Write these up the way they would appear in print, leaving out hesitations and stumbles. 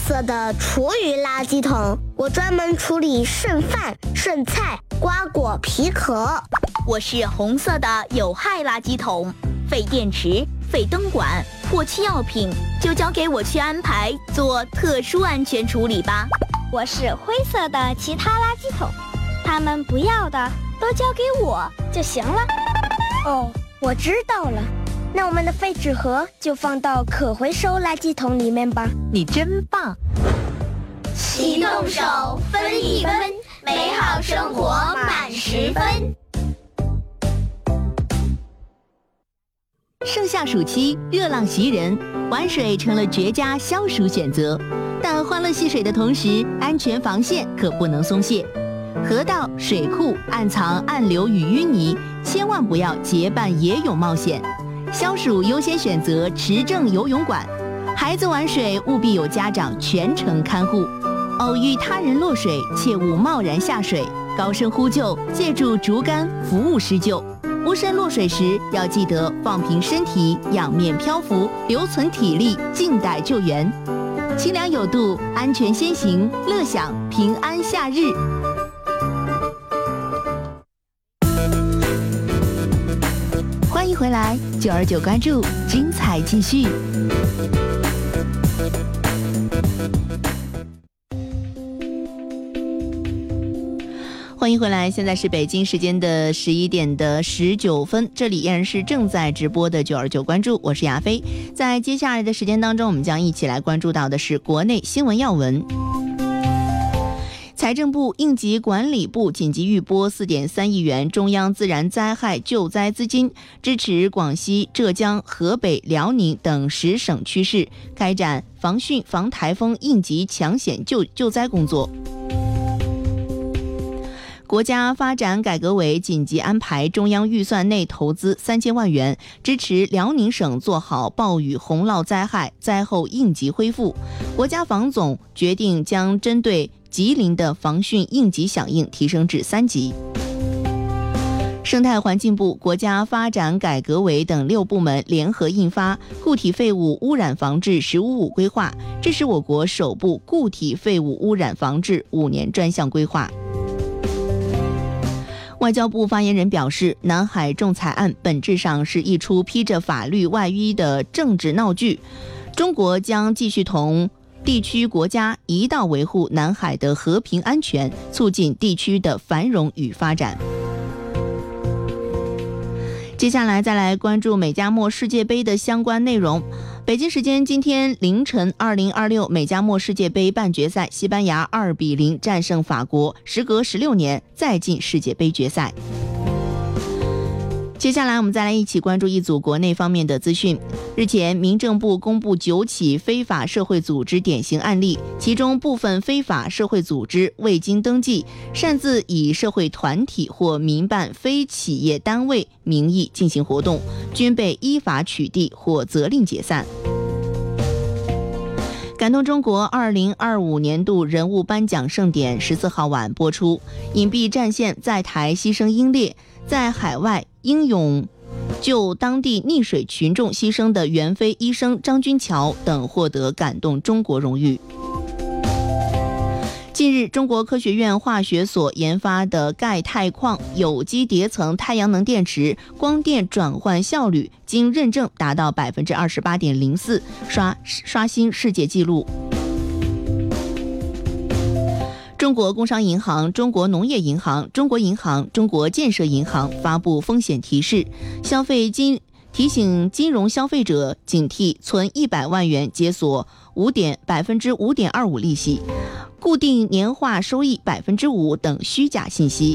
色的厨余垃圾桶，我专门处理剩饭、剩菜、瓜果皮壳。 我是红色的有害垃圾桶，废电池、废灯管、过期药品就交给我去安排做特殊安全处理吧。 我是灰色的其他垃圾桶，他们不要的都交给我就行了。 哦，我知道了，那我们的废纸盒就放到可回收垃圾桶里面吧。 你真棒！ 齐动手，分一分，美好生活满10分。 盛夏暑期，热浪袭人，玩水成了绝佳消暑选择。但欢乐戏水的同时，安全防线可不能松懈。河道、水库暗藏暗流与淤泥，千万不要结伴野泳冒险。消暑优先选择持证游泳馆，孩子玩水务必有家长全程看护。偶遇他人落水，切勿贸然下水，高声呼救，借助竹竿服务施救。无声落水时，要记得放平身体，仰面漂浮，留存体力，静待救援。清凉有度，安全先行，乐享平安夏日。欢迎回来，929关注，精彩继续。欢迎回来，现在是北京时间的11点19分，这里依然是正在直播的929关注，我是亚飞。在接下来的时间当中，我们将一起来关注到的是国内新闻要闻。财政部应急管理部紧急预拨4.3亿元中央自然灾害救灾资金，支持广西、浙江、河北、辽宁等10省区市开展防汛防台风应急抢险救灾工作。国家发展改革委紧急安排中央预算内投资3000万元，支持辽宁省做好暴雨洪涝灾害灾后应急恢复。国家防总决定将针对吉林的防汛应急响应提升至3级。生态环境部、国家发展改革委等6部门联合印发《固体废物污染防治“15+5”规划》，这是我国首部固体废物污染防治5年专项规划。外交部发言人表示，南海仲裁案本质上是一出披着法律外衣的政治闹剧，中国将继续同地区国家一道维护南海的和平安全，促进地区的繁荣与发展。接下来再来关注美加墨世界杯的相关内容。北京时间今天凌晨，2026美加墨世界杯半决赛，西班牙2-0战胜法国，时隔16年再进世界杯决赛。接下来我们再来一起关注一组国内方面的资讯。日前，民政部公布9起非法社会组织典型案例，其中部分非法社会组织未经登记，擅自以社会团体或民办非企业单位名义进行活动，均被依法取缔或责令解散。感动中国2025年度人物颁奖盛典14号晚播出，隐蔽战线在台牺牲英烈，在海外英勇救当地溺水群众牺牲的援非医生张军桥等获得感动中国荣誉。近日，中国科学院化学所研发的钙钛矿有机叠层太阳能电池光电转换效率经认证达到 28.04%， 刷新世界纪录。中国工商银行、中国农业银行、中国银行、中国建设银行发布风险提示，提醒金融消费者警惕存100万元解锁5.25%利息、固定年化收益5%等虚假信息。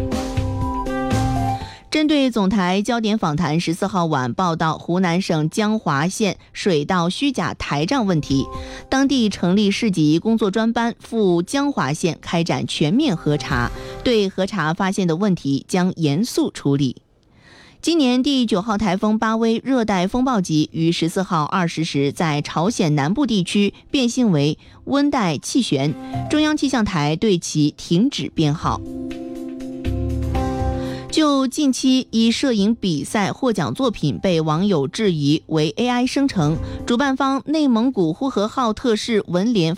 针对总台焦点访谈14号晚报道湖南省江华县水稻虚假台账问题，当地成立市级工作专班赴江华县开展全面核查，对核查发现的问题将严肃处理。今年第9号台风巴威热带风暴级于14号20时在朝鲜南部地区变性为温带气旋，中央气象台对其停止编号。就近期一摄影比赛获奖作品被网友质疑为 AI 生成，主办方内蒙古呼和浩特市文联